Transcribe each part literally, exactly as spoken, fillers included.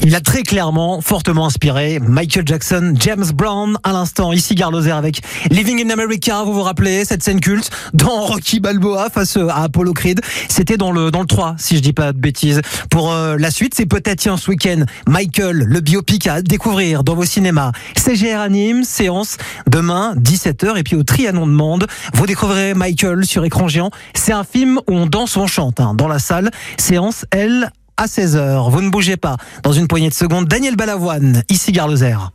Il a très clairement, fortement inspiré Michael Jackson, James Brown à l'instant. Ici Gare Lozère avec Living in America. Vous vous rappelez cette scène culte dans Rocky Balboa face à Apollo Creed. C'était dans le dans le trois, si je dis pas de bêtises. Pour euh, la suite, c'est peut-être tiens, ce week-end Michael, le biopic à découvrir dans vos cinémas. C G R anime, séance demain dix-sept heures et puis au Trianon de Mende, vous découvrirez Michael sur écran géant. C'est un film où on danse ou on chante hein, dans la salle. Séance elle à seize heures. Vous ne bougez pas. Dans une poignée de secondes, Daniel Balavoine, ici Gare Lozère.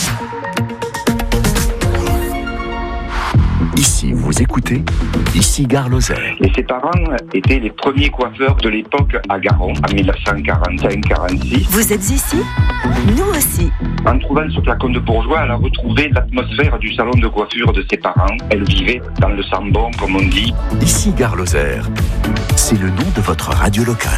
Ici, vous écoutez, ici Gare Lozère. Et ses parents étaient les premiers coiffeurs de l'époque à Garon, en dix-neuf cent quarante-cinq quarante-six. Vous êtes ici ? Nous aussi. En trouvant ce flacon de bourgeois, elle a retrouvé l'atmosphère du salon de coiffure de ses parents. Elle vivait dans le sambon, comme on dit. Ici Gare Lozère, c'est le nom de votre radio locale.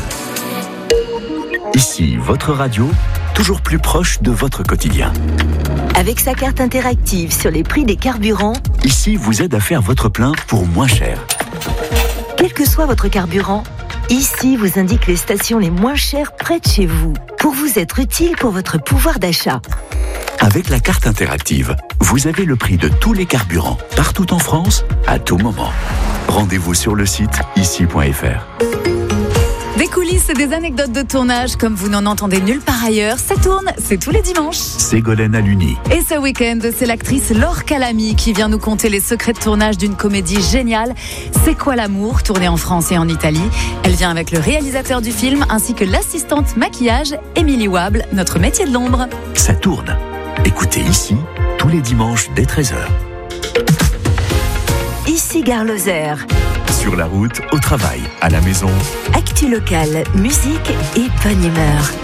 Ici, votre radio, toujours plus proche de votre quotidien. Avec sa carte interactive sur les prix des carburants, Ici vous aide à faire votre plein pour moins cher. quel que soit votre carburant, ici vous indique les stations les moins chères près de chez vous, pour vous être utile pour votre pouvoir d'achat. Avec la carte interactive, vous avez le prix de tous les carburants, partout en France, à tout moment. Rendez-vous sur le site ici point f r. Des coulisses et des anecdotes de tournage comme vous n'en entendez nulle part ailleurs, ça tourne, c'est tous les dimanches. Ségolène Aluni. Et ce week-end, c'est l'actrice Laure Calamy qui vient nous conter les secrets de tournage d'une comédie géniale, C'est quoi l'amour, tournée en France et en Italie. Elle vient avec le réalisateur du film ainsi que l'assistante maquillage, Émilie Wable, notre métier de l'ombre. Ça tourne. Écoutez ici, tous les dimanches dès treize heures. Ici Gare Lozère. Sur la route, au travail, à la maison. Actu locale, musique et bonne humeur.